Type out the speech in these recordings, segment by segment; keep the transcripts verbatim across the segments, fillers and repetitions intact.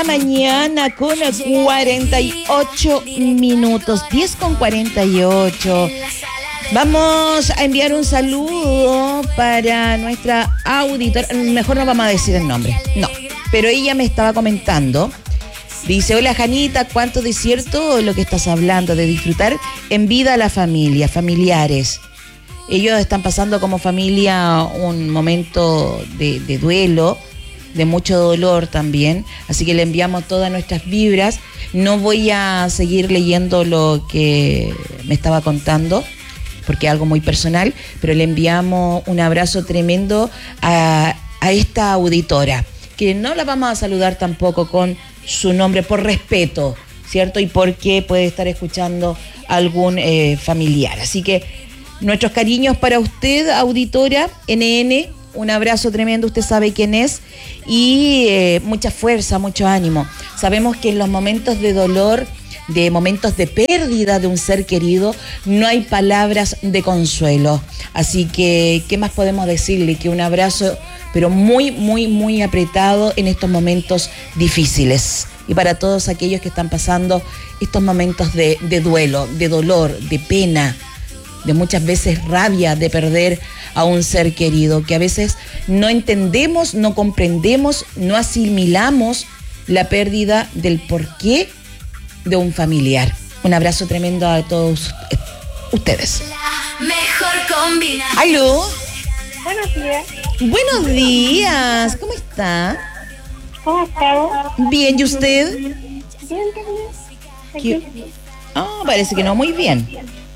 la mañana con cuarenta y ocho minutos, diez con cuarenta y ocho. Vamos a enviar un saludo para nuestra auditora. Mejor no vamos a decir el nombre, no. Pero ella me estaba comentando. Dice, hola Janita, cuánto de cierto lo que estás hablando, de disfrutar en vida a la familia, familiares. Ellos están pasando como familia un momento de, de duelo, de mucho dolor también, así que le enviamos todas nuestras vibras. No voy a seguir leyendo lo que me estaba contando, porque es algo muy personal, pero le enviamos un abrazo tremendo a, a esta auditora, que no la vamos a saludar tampoco con su nombre por respeto, ¿cierto? Y porque puede estar escuchando algún eh, familiar. Así que nuestros cariños para usted, auditora N N, un abrazo tremendo, usted sabe quién es, y eh, mucha fuerza, mucho ánimo. Sabemos que en los momentos de dolor, de momentos de pérdida de un ser querido, no hay palabras de consuelo. Así que, ¿qué más podemos decirle? Que un abrazo, pero muy, muy, muy apretado en estos momentos difíciles. Y para todos aquellos que están pasando estos momentos de, de duelo, de dolor, de pena, de muchas veces rabia de perder a un ser querido, que a veces no entendemos, no comprendemos, no asimilamos la pérdida del porqué de un familiar. Un abrazo tremendo a todos ustedes. La mejor combinación. ¿Aló? Buenos días. Buenos días, ¿cómo está? ¿Cómo está? Bien, ¿y usted? Bien, también. ¿Qué? Aquí. Ah, parece que no, muy bien.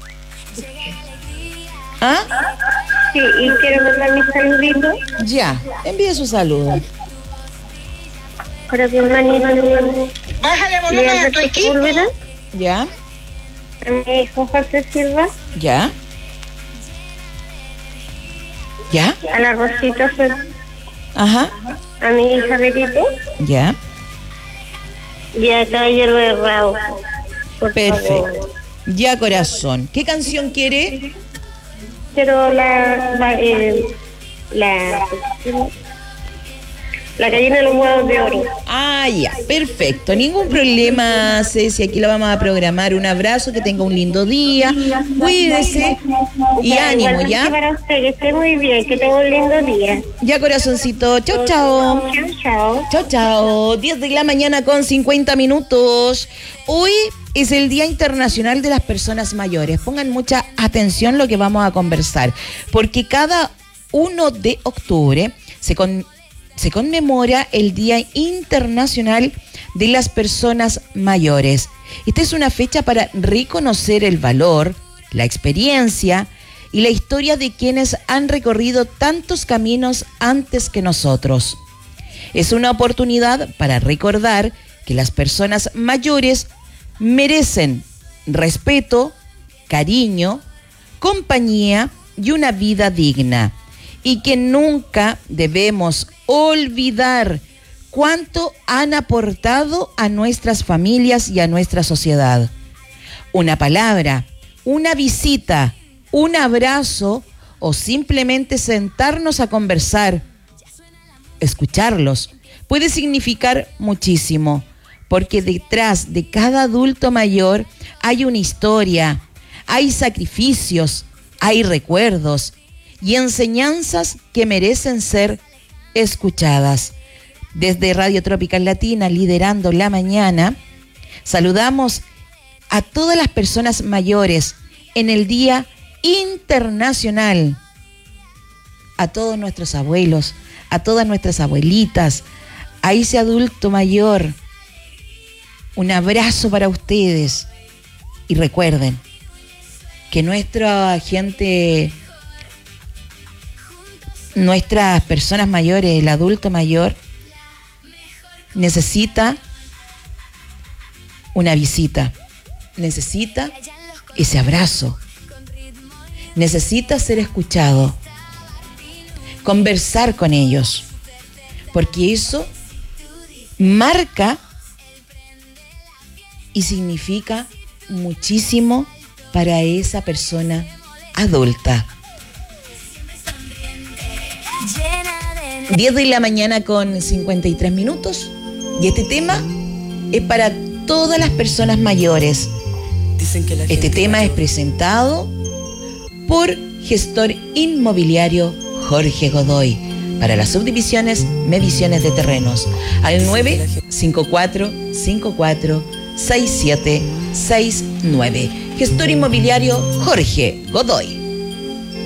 ¿Ah? Sí, y quiero mandar mis saluditos Ya, envíe su saludo. para mi hermanito. Bájale volumen a tu equipo. Púlveda, Ya, a mi hijo José Silva, ya. ¿Ya? a la Rosita, Ajá, a mi hija Berito ya. y a Caballero de Rao. Por Perfecto. favor. Ya, corazón. ¿Qué canción quiere? Pero la, la, eh, la, la gallina de los huevos de oro. Ah, ya, perfecto. Ningún problema, Ceci. Aquí lo vamos a programar. Un abrazo, que tenga un lindo día. Cuídese y ánimo, Igualmente ¿ya? para usted, que esté muy bien, que tenga un lindo día. Ya, corazoncito. Chao, chao. Chao, chao. Chao, chao. diez de la mañana con cincuenta minutos. Hoy es el Día Internacional de las Personas Mayores. Pongan mucha atención lo que vamos a conversar, porque cada uno de octubre se, con, se conmemora el Día Internacional de las Personas Mayores. Esta es una fecha para reconocer el valor, la experiencia y la historia de quienes han recorrido tantos caminos antes que nosotros. Es una oportunidad para recordar que las personas mayores merecen respeto, cariño, compañía y una vida digna, y que nunca debemos olvidar cuánto han aportado a nuestras familias y a nuestra sociedad. Una palabra, una visita, un abrazo o simplemente sentarnos a conversar, escucharlos, puede significar muchísimo. Porque detrás de cada adulto mayor hay una historia, hay sacrificios, hay recuerdos y enseñanzas que merecen ser escuchadas. Desde Radio Tropical Latina, liderando la mañana, saludamos a todas las personas mayores en el Día Internacional, a todos nuestros abuelos, a todas nuestras abuelitas, a ese adulto mayor. Un abrazo para ustedes y recuerden que nuestra gente, nuestras personas mayores, el adulto mayor, necesita una visita, necesita ese abrazo, necesita ser escuchado, conversar con ellos, porque eso marca y significa muchísimo para esa persona adulta. diez de la mañana con cincuenta y tres minutos. Y este tema es para todas las personas mayores. Este tema es presentado por gestor inmobiliario Jorge Godoy para las subdivisiones, mediciones de terrenos al nueve cinco cuatro cinco cuatro seis siete seis nueve. Gestor inmobiliario Jorge Godoy.